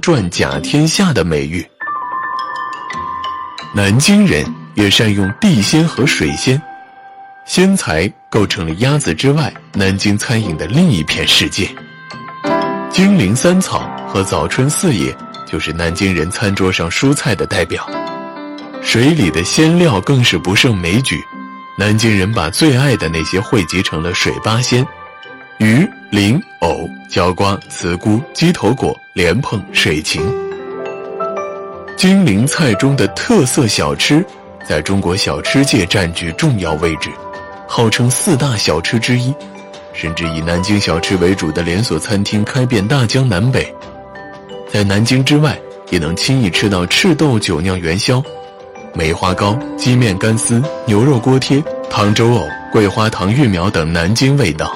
转甲天下的美誉。南京人也善用地鲜和水鲜，鲜财构成了鸭子之外南京餐饮的另一片世界。金陵三草和早春四叶就是南京人餐桌上蔬菜的代表，水里的鲜料更是不胜枚举，南京人把最爱的那些汇集成了水八鲜：鱼、鳞、藕、椒瓜、茨菇、鸡头果、莲蓬、水芹。金陵菜中的特色小吃在中国小吃界占据重要位置，号称4大小吃之一，甚至以南京小吃为主的连锁餐厅开遍大江南北。在南京之外也能轻易吃到赤豆酒酿元宵、梅花糕、鸡面干丝、牛肉锅贴、糖粥藕、桂花糖芋苗等南京味道。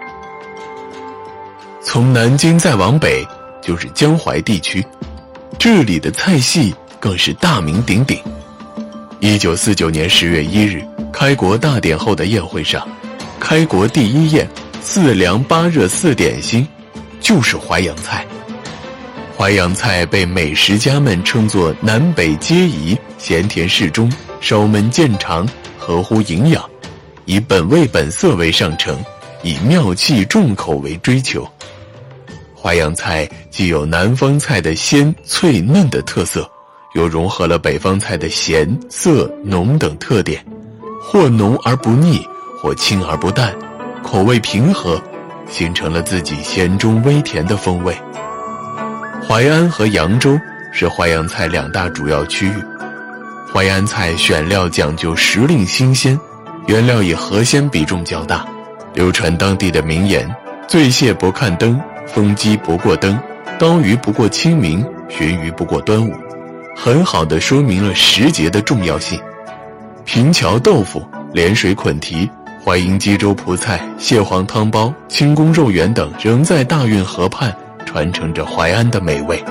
从南京再往北就是江淮地区，这里的菜系更是大名鼎鼎。1949年10月1日开国大典后的宴会上，开国第一宴4凉8热4点心就是淮扬菜。淮扬菜被美食家们称作南北皆宜，咸甜适中，烧焖见长，合乎营养，以本味本色为上乘，以妙气重口为追求。淮扬菜既有南方菜的鲜脆嫩的特色，又融合了北方菜的咸涩浓等特点，或浓而不腻，或清而不淡，口味平和，形成了自己咸中微甜的风味。淮安和扬州是淮扬菜2大主要区域。淮安菜选料讲究时令新鲜，原料以河鲜比重较大，流传当地的名言：醉蟹不看灯，风鸡不过灯，刀鱼不过清明，鲟鱼不过端午，很好地说明了时节的重要性。平桥豆腐、涟水捆蹄、淮阴鸡粥蒲菜、蟹黄汤包、清宫肉圆等仍在大运河畔传承着淮安的美味。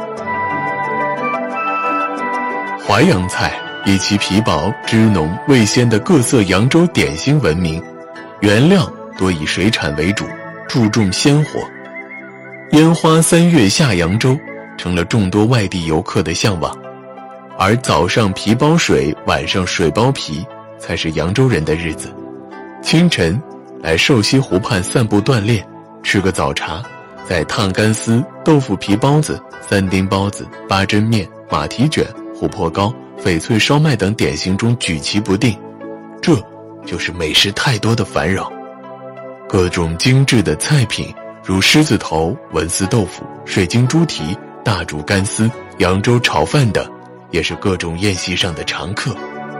淮扬菜以其皮薄汁浓味鲜的各色扬州点心闻名，原料多以水产为主，注重鲜活。烟花3月下扬州成了众多外地游客的向往，而早上皮包水，晚上水包皮才是扬州人的日子。清晨来瘦西湖畔散步锻炼，吃个早茶，在烫干丝、豆腐皮包子、3丁包子、八珍面、马蹄卷、琥珀糕、翡翠烧麦等点心中举棋不定，这就是美食太多的繁扰。各种精致的菜品如狮子头、文思豆腐、水晶猪蹄、大煮干丝、扬州炒饭等，也是各种宴席上的常客。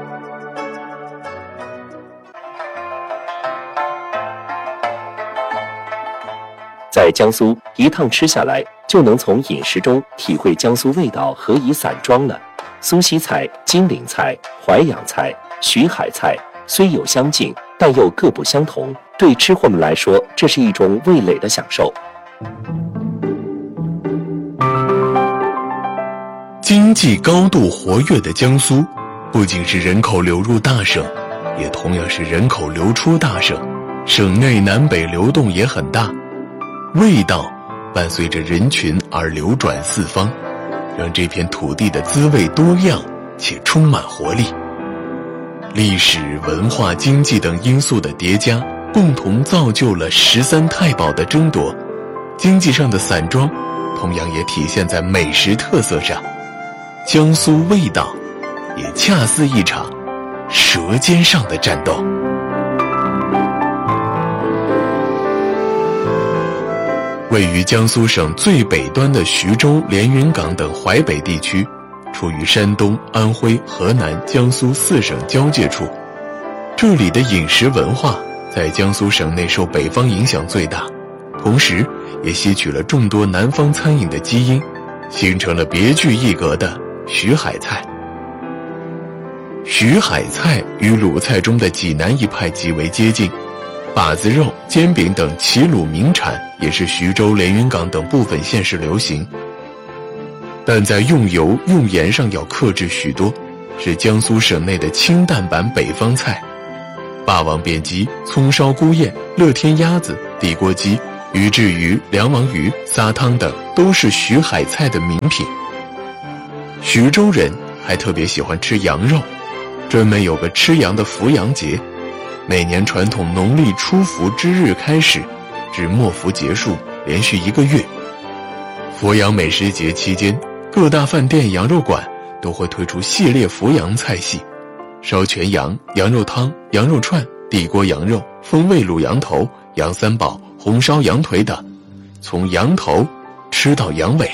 在江苏一趟吃下来，就能从饮食中体会江苏味道何以散装了。苏锡菜、金陵菜、淮扬菜、徐海菜虽有相近，但又各不相同，对吃货们来说，这是一种味蕾的享受。 经济高度活跃的江苏，不仅是人口流入大省，也同样是人口流出大省，省内南北流动也很大。味道伴随着人群而流转四方，让这片土地的滋味多样且充满活力。历史、文化、经济等因素的叠加，共同造就了13太保的争夺。经济上的散装，同样也体现在美食特色上。江苏味道，也恰似一场舌尖上的战斗。位于江苏省最北端的徐州、连云港等淮北地区，处于山东、安徽、河南、江苏4省交界处。这里的饮食文化在江苏省内受北方影响最大，同时也吸取了众多南方餐饮的基因，形成了别具一格的徐海菜。徐海菜与鲁菜中的济南一派极为接近，把子肉、煎饼等齐鲁名产也是徐州、连云港等部分县市流行，但在用油、用盐上要克制许多，是江苏省内的清淡版北方菜。霸王便鸡、葱烧菇燕、乐天鸭子、地锅鸡、 鱼翅鱼、梁王鱼、撒汤等都是徐海菜的名品。徐州人还特别喜欢吃羊肉，专门有个吃羊的伏羊节，每年传统农历初伏之日开始，至末伏结束，连续1个月。伏羊美食节期间，各大饭店羊肉馆都会推出系列伏羊菜系，烧全羊、羊肉汤、羊肉串、地锅羊肉、风味卤羊头、羊三宝、红烧羊腿等，从羊头吃到羊尾。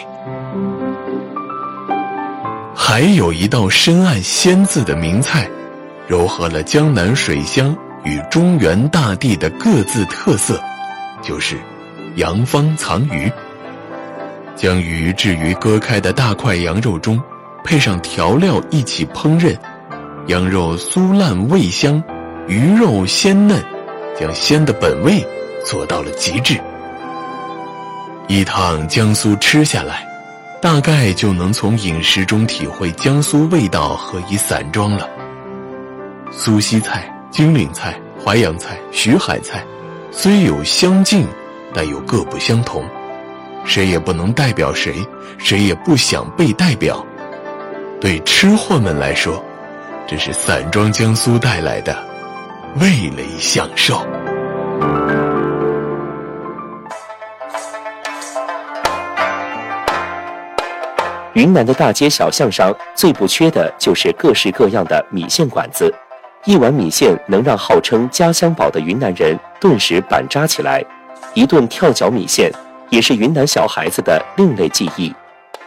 还有一道深谙鲜字的名菜，糅合了江南水乡与中原大地的各自特色，就是羊方藏鱼。将鱼置于割开的大块羊肉中，配上调料一起烹饪，羊肉酥烂味香，鱼肉鲜嫩，将鲜的本味做到了极致。一趟江苏吃下来，大概就能从饮食中体会江苏味道何以散装了。苏锡菜、金陵菜、淮扬菜、徐海菜虽有相近，但又各不相同，谁也不能代表谁，谁也不想被代表。对吃货们来说，这是散装江苏带来的味蕾享受。 云南的大街小巷上最不缺的就是各式各样的米线馆子，一碗米线能让号称家乡宝的云南人顿时板扎起来，一顿跳脚米线也是云南小孩子的另类记忆。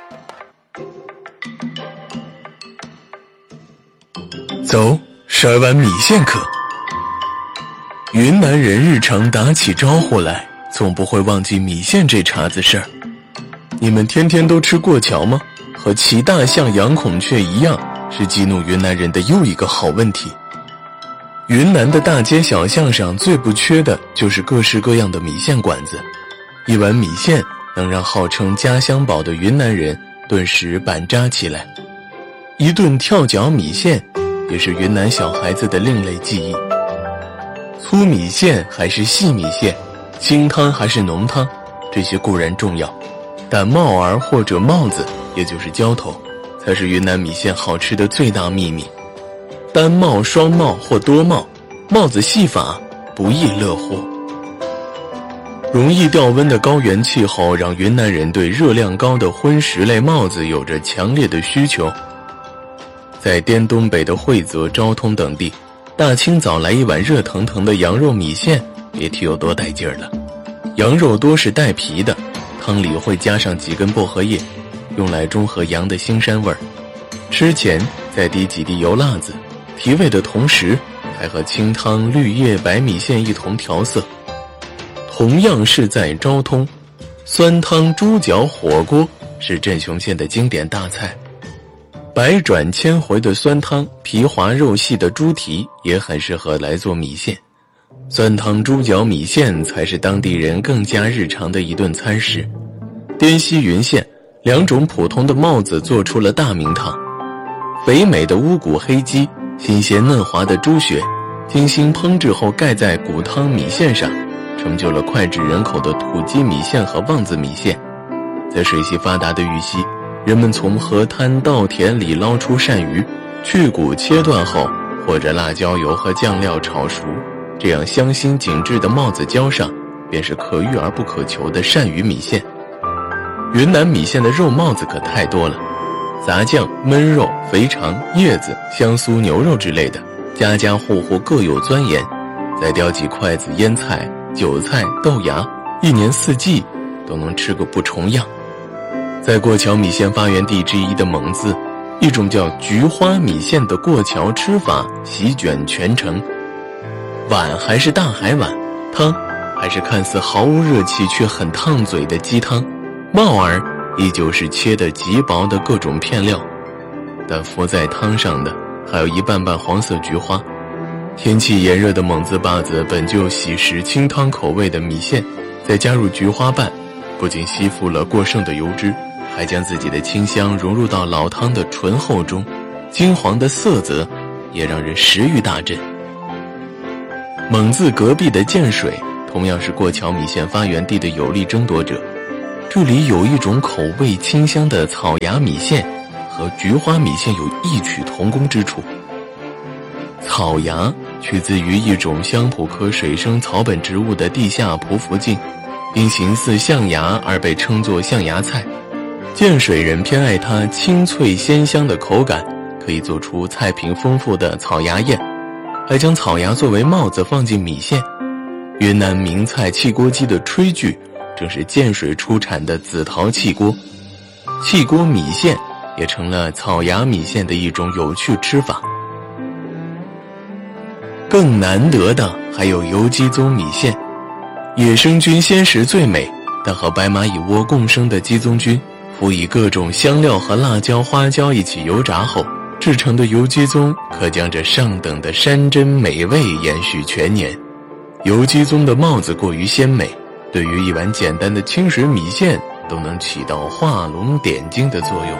走，12碗米线课。云南人日常打起招呼来，总不会忘记米线这茬子事儿。你们天天都吃过桥吗？和骑大象、养孔雀一样，是激怒云南人的又一个好问题。云南的大街小巷上最不缺的就是各式各样的米线馆子，一碗米线能让号称家乡宝的云南人顿时板扎起来。一顿跳脚米线也是云南小孩子的另类记忆。粗米线还是细米线，清汤还是浓汤，这些固然重要，但帽儿或者帽子，也就是浇头，才是云南米线好吃的最大秘密。单帽、双帽或多帽，帽子戏法不亦乐乎。容易掉温的高原气候让云南人对热量高的荤食类帽子有着强烈的需求。在滇东北的惠泽、昭通等地，大清早来一碗热腾腾的羊肉米线，别提有多带劲儿了。羊肉多是带皮的，汤里会加上几根薄荷叶，用来中和羊的腥膻味儿。吃前再滴几滴油辣子，提味的同时还和清汤、绿叶、白米线一同调色。同样是在昭通，酸汤猪脚火锅是镇雄县的经典大菜。百转千回的酸汤，皮滑肉细的猪蹄也很适合来做米线。酸汤猪脚米线才是当地人更加日常的一顿餐食。滇西云县2种普通的帽子做出了大名堂，肥美的乌骨黑鸡，新鲜嫩滑的猪血，精心烹制后盖在骨汤米线上，成就了脍炙人口的土鸡米线和旺子米线。在水系发达的玉溪，人们从河滩稻田里捞出鳝鱼，去骨切断后，或者辣椒油和酱料炒熟，这样香辛紧致的帽子浇上，便是可遇而不可求的鳝鱼米线。云南米线的肉帽子可太多了，杂酱、焖肉、肥肠、叶子、香酥牛肉之类的，家家户户各有钻研，再叼几筷子腌菜、韭菜、豆芽，一年四季都能吃个不重样。在过桥米线发源地之一的蒙自，一种叫菊花米线的过桥吃法席卷全城。碗还是大海碗，汤还是看似毫无热气却很烫嘴的鸡汤，帽儿依旧是切得极薄的各种片料，但浮在汤上的还有一瓣瓣黄色菊花。天气炎热的蒙自坝子本就喜食清汤口味的米线，再加入菊花瓣，不仅吸附了过剩的油脂，还将自己的清香融入到老汤的醇厚中，金黄的色泽也让人食欲大振。蒙自隔壁的建水同样是过桥米线发源地的有力争夺者。这里有一种口味清香的草芽米线，和菊花米线有异曲同工之处。草芽取自于一种香蒲科水生草本植物的地下匍匐茎，因形似象牙而被称作象牙菜。建水人偏爱它清脆鲜香的口感，可以做出菜品丰富的草芽宴，还将草芽作为帽子放进米线。云南名菜汽锅鸡的炊具正是建水出产的紫桃汽锅，汽锅米线也成了草芽米线的一种有趣吃法。更难得的还有油鸡枞米线，野生菌鲜食最美，但和白蚂蚁窝共生的鸡枞菌辅以各种香料和辣椒、花椒一起油炸后制成的油鸡枞，可将这上等的山珍美味延续全年。油鸡枞的帽子过于鲜美，对于一碗简单的清水米线都能起到画龙点睛的作用。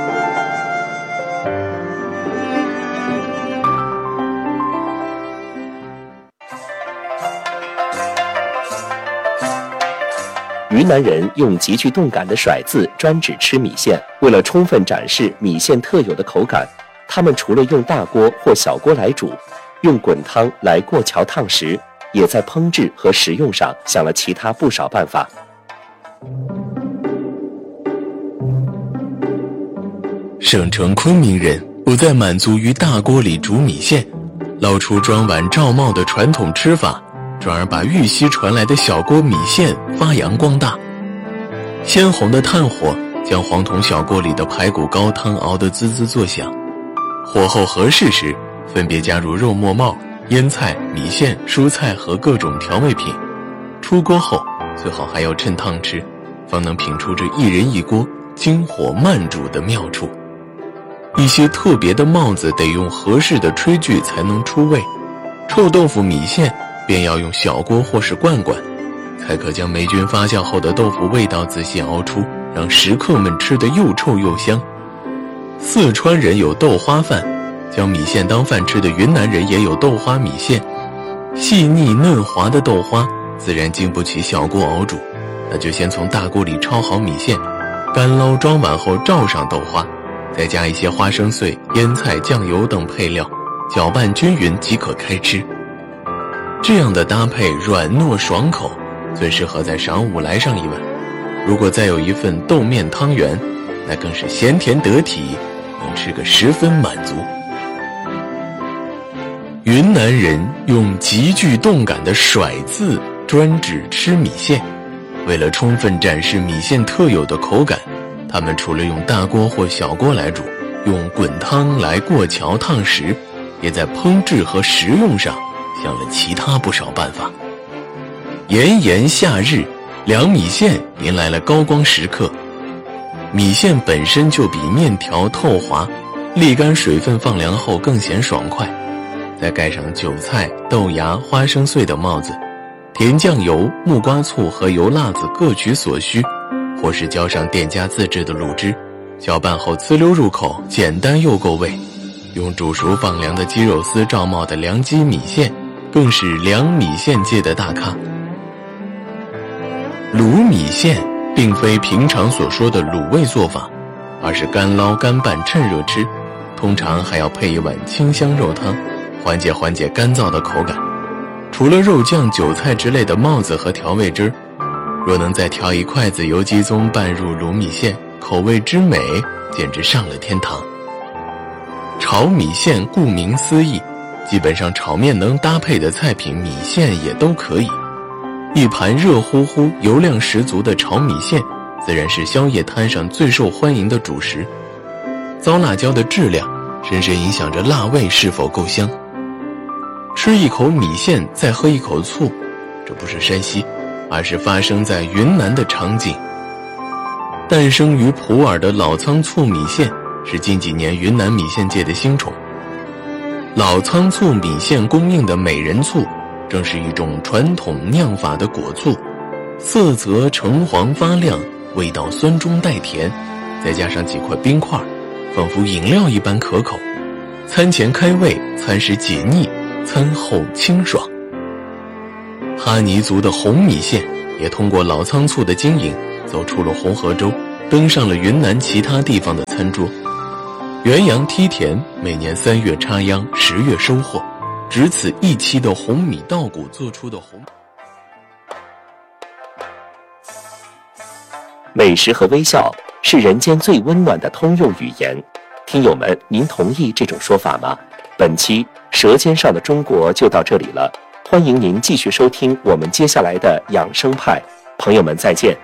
云南人用极具动感的甩字专指吃米线，为了充分展示米线特有的口感，他们除了用大锅或小锅来煮，用滚汤来过桥烫食，也在烹制和食用上想了其他不少办法。 省城昆明人不再满足于大锅里煮米线，捞出装碗罩帽的传统吃法，转而把玉溪传来的小锅米线发扬光大。鲜红的炭火将黄铜小锅里的排骨高汤熬得滋滋作响，火候合适时分别加入肉末帽、腌菜、米线、蔬菜和各种调味品。出锅后最好还要趁烫吃，方能品出这一人一锅精火慢煮的妙处。一些特别的帽子得用合适的炊具才能出味，臭豆腐米线便要用小锅或是罐罐，才可将霉菌发酵后的豆腐味道仔细熬出，让食客们吃得又臭又香。四川人有豆花饭，将米线当饭吃的云南人也有豆花米线。细腻嫩滑的豆花自然经不起小锅熬煮，那就先从大锅里焯好米线，干捞装碗后罩上豆花，再加一些花生碎、腌菜、酱油等配料，搅拌均匀即可开吃。这样的搭配软糯爽口，最适合在晌午来上一碗。如果再有一份豆面汤圆，那更是咸甜得体，能吃个十分满足。云南人用极具动感的甩字专指吃米线，为了充分展示米线特有的口感，他们除了用大锅或小锅来煮，用滚汤来过桥烫食，也在烹制和食用上想了其他不少办法。炎炎夏日，凉米线迎来了高光时刻。米线本身就比面条透滑，沥干水分放凉后更显爽快，再盖上韭菜、豆芽、花生碎的帽子，甜酱油、木瓜醋和油辣子各取所需，或是浇上店家自制的卤汁，搅拌后滋溜入口，简单又够味。用煮熟放凉的鸡肉丝罩帽的凉鸡米线更是凉米线界的大咖。卤米线并非平常所说的卤味做法，而是干捞干拌趁热吃，通常还要配一碗清香肉汤，缓解干燥的口感。除了肉酱、韭菜之类的帽子和调味汁，若能再调一筷子油鸡枞拌入卤米线，口味之美简直上了天堂。炒米线顾名思义，基本上炒面能搭配的菜品米线也都可以。一盘热乎乎、油量十足的炒米线，自然是宵夜摊上最受欢迎的主食。糟辣椒的质量深深影响着辣味是否够香。吃一口米线再喝一口醋，这不是山西，而是发生在云南的场景。诞生于普洱的老仓醋米线是近几年云南米线界的新宠。老仓醋米线供应的美人醋正是一种传统酿法的果醋，色泽橙黄发亮，味道酸中带甜，再加上几块冰块，仿佛饮料一般可口。餐前开胃，餐时解腻，餐后清爽。 哈尼族的红米线也通过老仓促的经营，走出了红河州，登上了云南其他地方的餐桌。元阳梯田每年3月插秧，10月收获，只此一期的红米稻谷做出的红。 美食和微笑是人间最温暖的通用语言，听友们，您同意这种说法吗？本期《舌尖上的中国》就到这里了，欢迎您继续收听我们接下来的养生派，朋友们再见。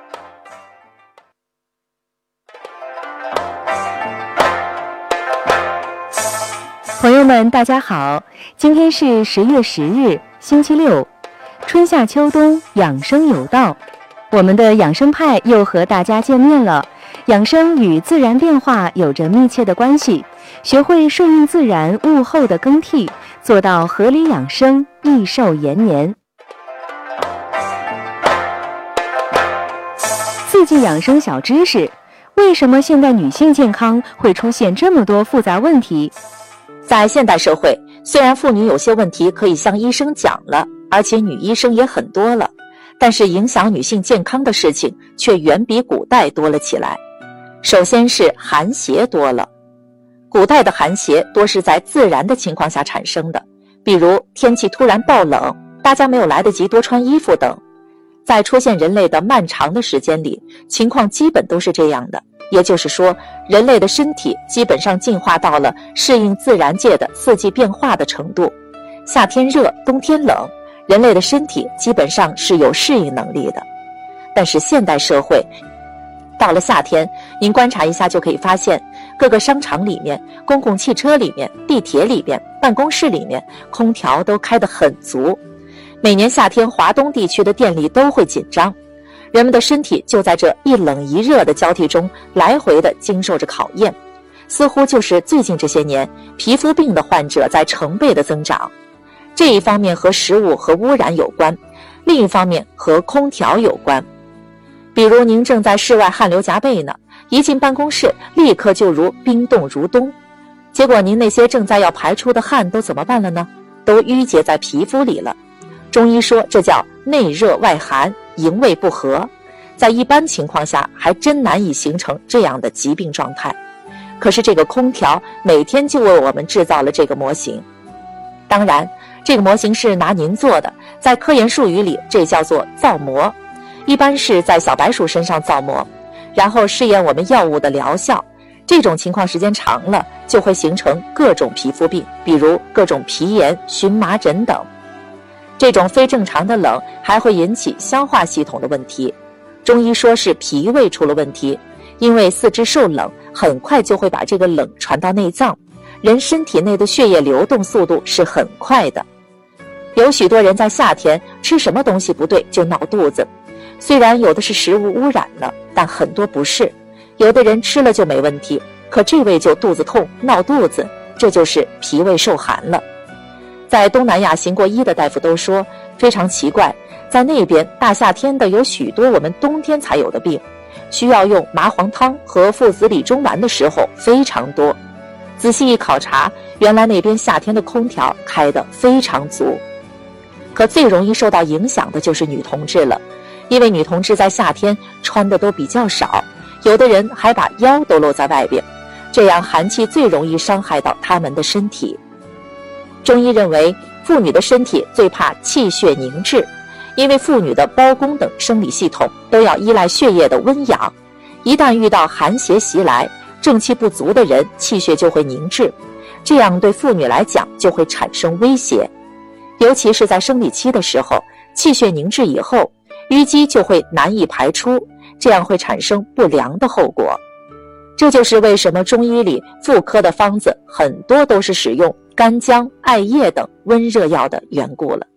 朋友们大家好，今天是10月10日星期六，春夏秋冬养生有道，我们的养生派又和大家见面了。养生与自然变化有着密切的关系，学会顺应自然物候的更替，做到合理养生，益寿延年。4季养生小知识：为什么现代女性健康会出现这么多复杂问题？ 在现代社会，虽然妇女有些问题可以向医生讲了，而且女医生也很多了，但是影响女性健康的事情却远比古代多了起来。首先是寒邪多了。古代的寒邪多是在自然的情况下产生的，比如天气突然暴冷，大家没有来得及多穿衣服等。在出现人类的漫长的时间里，情况基本都是这样的，也就是说，人类的身体基本上进化到了适应自然界的4季变化的程度。夏天热，冬天冷，人类的身体基本上是有适应能力的。但是现代社会到了夏天，您观察一下就可以发现，各个商场里面、公共汽车里面、地铁里面、办公室里面，空调都开得很足。每年夏天，华东地区的电力都会紧张，人们的身体就在这一冷一热的交替中来回的经受着考验。似乎就是最近这些年，皮肤病的患者在成倍的增长。这一方面和食物和污染有关，另一方面和空调有关。比如您正在室外汗流浃背呢，一进办公室立刻就如冰冻如冬，结果您那些正在要排出的汗都怎么办了呢？都淤结在皮肤里了。中医说这叫内热外寒，营卫不和，在一般情况下还真难以形成这样的疾病状态。可是这个空调每天就为我们制造了这个模型。当然，这个模型是拿您做的，在科研术语里这叫做造模，一般是在小白鼠身上造模，然后试验我们药物的疗效。这种情况时间长了，就会形成各种皮肤病，比如各种皮炎、荨麻疹等。这种非正常的冷还会引起消化系统的问题，中医说是脾胃出了问题，因为四肢受冷，很快就会把这个冷传到内脏，人身体内的血液流动速度是很快的。有许多人在夏天吃什么东西不对就闹肚子，虽然有的是食物污染了，但很多不是。有的人吃了就没问题，可这位就肚子痛闹肚子，这就是脾胃受寒了。在东南亚行过医的大夫都说，非常奇怪，在那边大夏天的有许多我们冬天才有的病，需要用麻黄汤和附子理中丸的时候非常多。仔细一考察，原来那边夏天的空调开得非常足。可最容易受到影响的就是女同志了，因为女同志在夏天穿的都比较少，有的人还把腰都露在外边，这样寒气最容易伤害到她们的身体。中医认为，妇女的身体最怕气血凝滞，因为妇女的胞宫等生理系统都要依赖血液的温养，一旦遇到寒邪袭来，正气不足的人气血就会凝滞，这样对妇女来讲就会产生威胁。尤其是在生理期的时候，气血凝滞以后，淤积就会难以排出，这样会产生不良的后果。这就是为什么中医里妇科的方子很多都是使用干姜、艾叶等温热药的缘故了。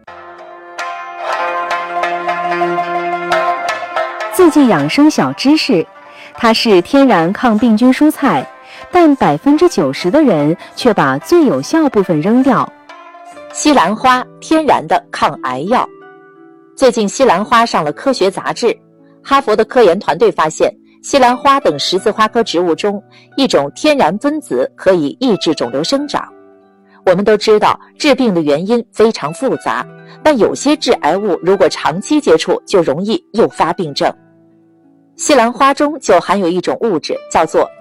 4季养生小知识，它是天然抗病菌蔬菜，但90%的人却把最有效部分扔掉。 西兰花，天然的抗癌药。最近西兰花上了科学杂志，哈佛的科研团队发现，西兰花等十字花科植物中，一种天然分子可以抑制肿瘤生长。 我们都知道致病的原因非常复杂，但有些致癌物如果长期接触就容易诱发病症。西兰花中就含有一种物质叫做